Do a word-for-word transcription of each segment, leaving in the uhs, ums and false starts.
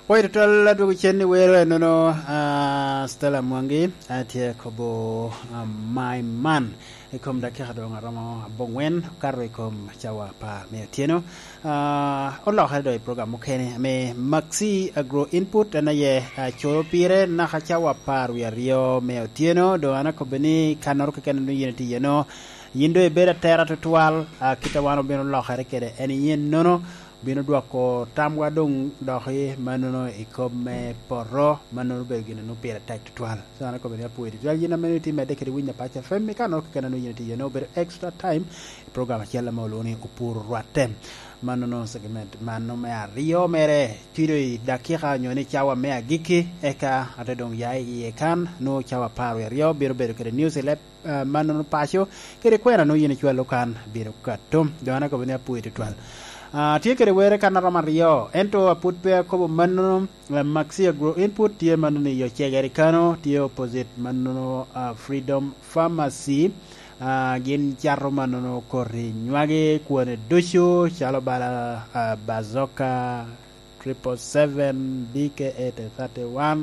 Wait till la du chen were no no Stella Mwangi atie kobo my man ikom da kha do ngaramo bongwen karo ikom chawa pa me tieno uh ollo ha do program mokene me maxi agro input na ye choro pire na kha chawa par wi rio me tieno do ana ko beni kanor ko ken no yenti yeno yindo e beda terra total kitawano beno lo ha rekede en yen nono bino dwa ko tamwa dong dohi manono ikome porro manono begina no pera tak twal sana ko bena puidi dal yina meniti me dekere winya pacha femme kano ko kana no yinti yeno ber extra time program chela mawloni upur ratem manono segment mano me rio mere tiro dakika nyoni chawa me agiki eka ate dong yai ye kan no chawa paro rio biro bero kere news lep uh, manono pacho kere kwena no yini chwalo kan biro katum dana ko bena puidi twal Uh, tie kere were kanara mario ento put pe ko manno uh, maxi agro input tie manno yo chegeri kano tie opposite manno uh, freedom pharmacy uh, gin charro manno korri nywage kuone dosho chalo bala uh, bazoka triple seven D K eight thirty-one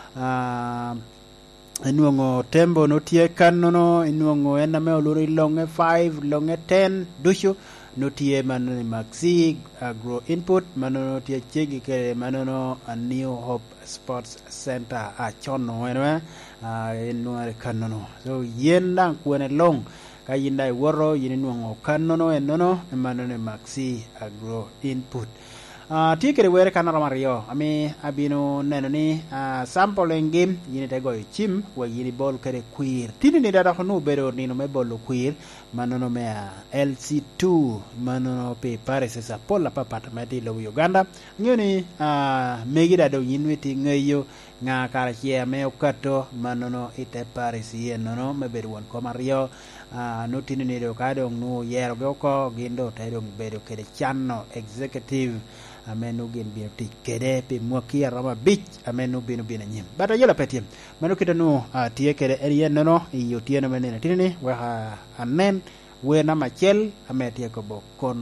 uh, inuongo tembo no tie kanono inuongo ename oluri longe five longe ten dosho notie manono maxi agro input manono tie chegi ke manono a New Hope Sports Center a chono enwe a enware kanono so yenda kuene long ka yinda woro yininwo kanono enono manono maxi agro input Uh, tikere were kanara mario ami abino nenoni uh, sample ngim yini tego chim wa yini bol kare queer tini ni dada khonu bero nino me bolo queer manono me L C two manono pe pare se sa pola papata mati lo Uganda ngoni uh, megida do yinwiti ngayo nga kara chia me okato manono ite pare si enono me beru won ko mario uh, no tini ni do kado no yero goko gindo taydo bedo kere channo executive amenu gen bi ti kede pe moki arama bich amenu binu bina nyim bata yola petiem manu kita no uh, tie kede erien no iyo tie no menene tinini wa anen we na machel ametie ko bo kon